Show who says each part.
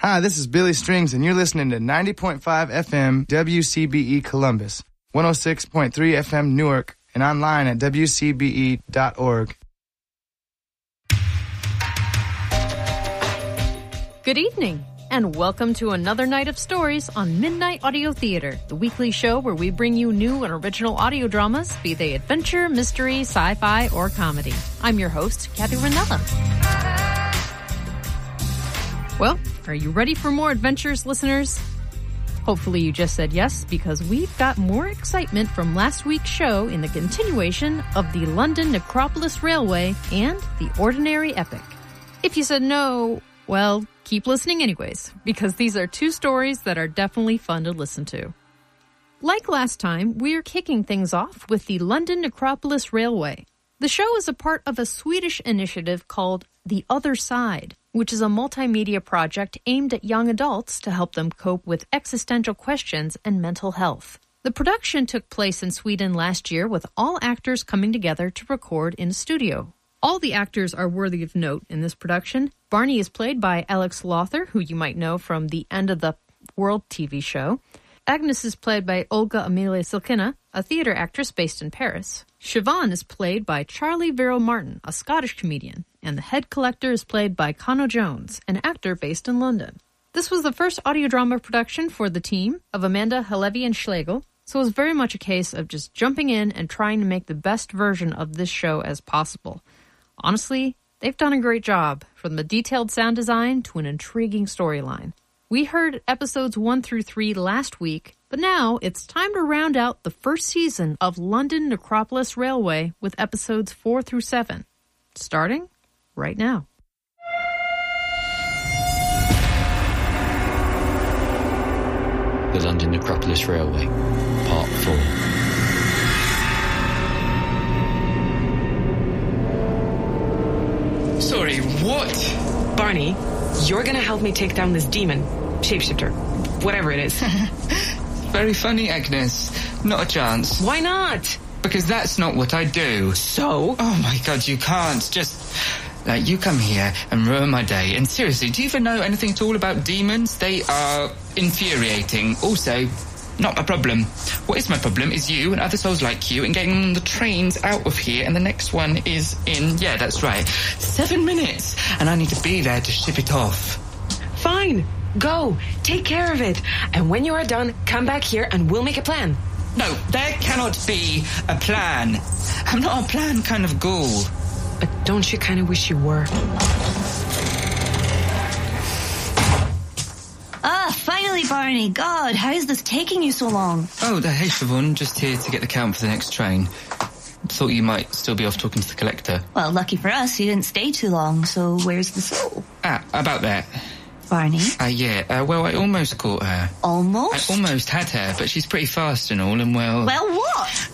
Speaker 1: Hi, this is Billy Strings, and you're listening to 90.5 FM WCBE Columbus, 106.3 FM Newark, and online at wcbe.org.
Speaker 2: Good evening, and welcome to another night of stories on Midnight Audio Theater, the weekly show where we bring you new and original audio dramas, be they adventure, mystery, sci-fi, or comedy. I'm your host, Kathy Ranella. Well, are you ready for more adventures, listeners? Hopefully you just said yes, because we've got more excitement from last week's show in the continuation of the London Necropolis Railway and The Ordinary Epic. If you said no, well, keep listening anyways, because these are two stories that are definitely fun to listen to. Like last time, we're kicking things off with the London Necropolis Railway. The show is a part of a Swedish initiative called The Other Side, which is a multimedia project aimed at young adults to help them cope with existential questions and mental health. The production took place in Sweden last year with all actors coming together to record in a studio. All the actors are worthy of note in this production. Barney is played by Alex Lothar, who you might know from the End of the World TV show. Agnes is played by Olga Amelia Silkina, a theater actress based in Paris. Siobhan is played by Charlie Vero Martin, a Scottish comedian, and the head collector is played by Conno Jones, an actor based in London. This was the first audio drama production for the team of Amanda Halevi and Schlegel, so it was very much a case of just jumping in and trying to make the best version of this show as possible. Honestly, they've done a great job, from the detailed sound design to an intriguing storyline. We heard episodes 1 through 3 last week, but now it's time to round out the first season of London Necropolis Railway with episodes 4 through 7, starting right now.
Speaker 3: The London Necropolis Railway, Part 4.
Speaker 4: Sorry, what?
Speaker 5: Barney, you're gonna help me take down this demon, shapeshifter, whatever it is.
Speaker 4: Very funny, Agnes. Not a chance.
Speaker 5: Why not?
Speaker 4: Because that's not what I do.
Speaker 5: So?
Speaker 4: Oh my god, you can't. Just, you come here and ruin my day. And seriously, do you even know anything at all about demons? They are infuriating. Also, not my problem. What is my problem is you and other souls like you and getting the trains out of here, and the next one is in, yeah, that's right, 7 minutes. And I need to be there to ship it off.
Speaker 5: Fine. Go. Take care of it. And when you are done, come back here and we'll make a plan.
Speaker 4: No, there cannot be a plan. I'm not a plan kind of ghoul.
Speaker 5: But don't you kind of wish you were?
Speaker 6: Finally, Barney. God, how is this taking you so long?
Speaker 4: Oh, hey, Siobhan. Just here to get the count for the next train. Thought you might still be off talking to the collector.
Speaker 6: Well, lucky for us, you didn't stay too long, so where's the soul?
Speaker 4: About that.
Speaker 6: Barney?
Speaker 4: Yeah. Well, I almost caught her.
Speaker 6: Almost?
Speaker 4: I almost had her, but she's pretty fast and all, and well...
Speaker 6: Well, what?